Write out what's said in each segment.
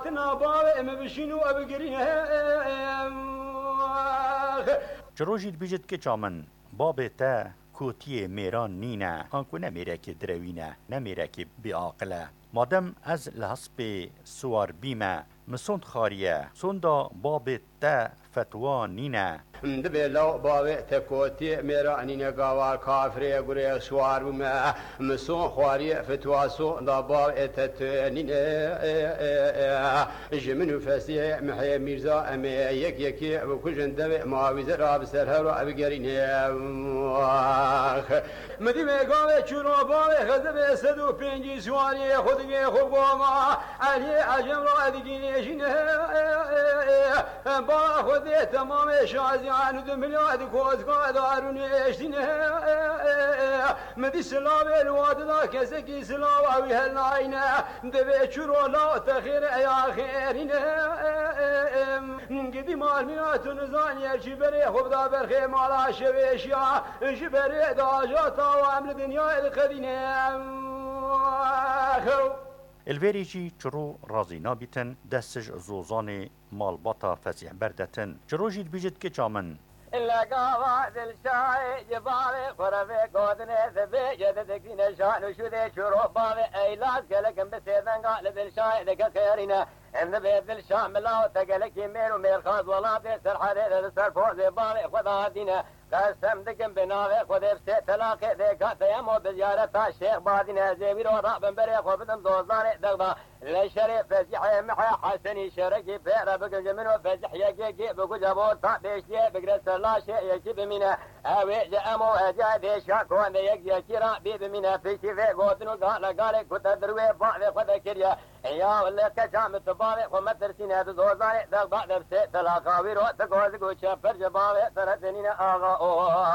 هاتنا باوي ام بشينو ابگرين چروجی بیجت که چامن باب تا کوتی میران نینه آنکو نمیره که دروینه نمیره که بیاقله مادم از لحسب سوار بیمه مسند خاریه سندا باب تا فتوا نینه دبي لو باوي تكوتي ميراني نقاوار كافري قري سوار وما مسون خواري فتواسو ضبا اتتنين جمن فسي محي ميرزا امي يكي وكجن دبي ما وزرا بسرهرو ابقرين مدي مقاوي چورو باوي خذب سدو بينجي سواري خدقي خبوما علي عجم رو ادقيني جنه با خذي تمام شازي عنو دمليات كوز قادرون يشتنه مدي سلاوي الواد لا كسكي سلاوي هالعينه دبي شرو لا تخير يا خيرين قدي مال مينات نزان يرشي بري خبدا برخي مالا شويشيا جبري داجاتا وعمل دنيا القدينه الویریجی چرو رازی نابیتن دستش زوزان مالباتا فسیح بردتن چروجید بیجد که چامن إلا قاوات الشاي جبالي قربي قودني ذبي يددك نشان وشودي شروب بالي أيلاس قلقن بسيدن قالب الشاي ذكا خيرنا إن بيت الشام لا تقلق يمير ومير خاص ولا تسر حديد السر فوق بالي خذا دينا قسم دقن بناوي خذ بسيت تلاقي ذيكا تيمو بزيارة الشيخ بادنا زيبير ورابن بري خبدن دوزاني دغضا للشريف فزيحي محي حسني شركي بيرا بقل جمنو فزيح يجيكي بقو جابور طابيشي بقرس الله شيء يجيب منه اوي جامو اجادي شاكوان ذي يجي رابي بمنه في شفي قوتنو قال كنت دروي بعض خذ كريا يا ولا كشام تبالي ومترسين هذا دوزاني دغضا بسيت تلاقاوي رو تقوزقو شفر جبالي سردنين آغا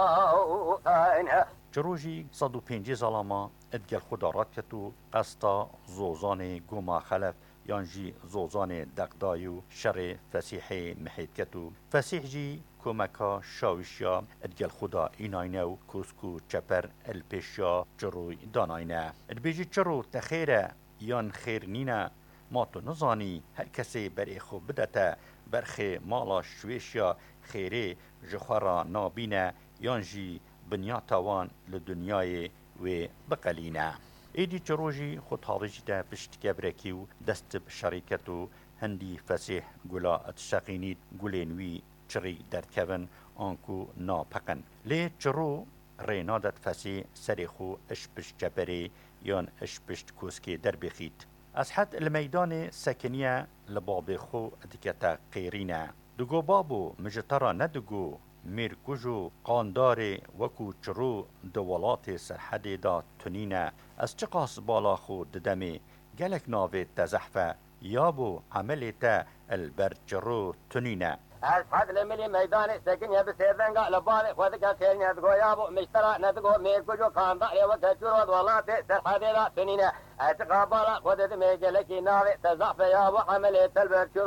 چروجی 105 زالما ادگل خدا رات کتو قستا زوزان گوما خلف یانجی زوزان دقدایو شر فسیح محید کتو فسیح جی کومکا شاوشیا ادگل خدا ایناینو کوسکو چپر الپشیا چروی داناینه ادبیجی چرو تخیره یان خیر نینه ما تو نزانی هر کسی بر خو بدته برخی مالا شویشیا خیره جخورا نابینه یانجی بنیا تاوان لدنیای و بقلینه ایدی چروجی خود حاضی ده پشت کبرکی و دست بشریکت و هندی فسیح گلا اتشقینید گلینوی چری در کون آنکو ناپقن لی چرو رینادت فسیح سریخو اشپشت جبری یان اشپشت کوسکی در بخید از حد المیدان سکنیه لباب خو ادکتا قیرینه دگو بابو مجترا ندگو میرکوجو قاندار وکو چرو دولات سرحد دا تنینه از چقاس بالا خود دمی گلک ناوی تزحفه یابو عملی تا البرچرو تنینه أسحد لملي ميدان سكن يا بسيدن قال بالي خذك خير ندقو يا ابو مشترى ندقو ميكوجو كان ضعي وكجرود والله تسر حديدا تنينه اتقابل خذ ميجلك ناوي تزعف يا ابو عمليه البرشور